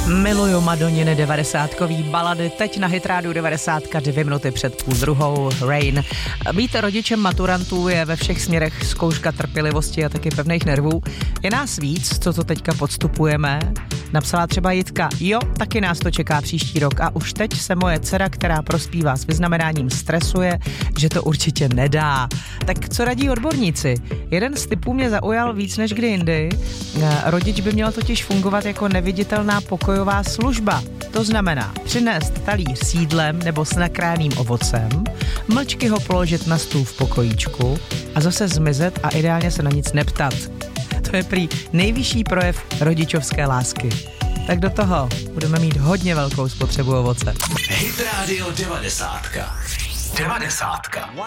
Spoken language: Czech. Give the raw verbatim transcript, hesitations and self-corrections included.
Miluju Madoniny devadesátkový balady, teď na Hit Radio devadesát, dvě minuty před půl druhou, Rain. Být rodičem maturantů je ve všech směrech zkouška trpělivosti a taky pevných nervů. Je nás víc, co to teďka podstupujeme. Napsala třeba Jitka, jo, taky nás to čeká příští rok a už teď se moje dcera, která prospívá s vyznamenáním, stresuje, že to určitě nedá. Tak co radí odborníci? Jeden z typů mě zaujal víc než kdy jindy. Rodič by měl totiž fungovat jako neviditelná pokojová služba. To znamená přinést talíř s jídlem nebo s nakrájeným ovocem, mlčky ho položit na stůl v pokojíčku a zase zmizet a ideálně se na nic neptat. To je prý nejvyšší projev rodičovské lásky. Tak do toho budeme mít hodně velkou spotřebu ovoce. Hit Radio devadesátka. Devadesátka.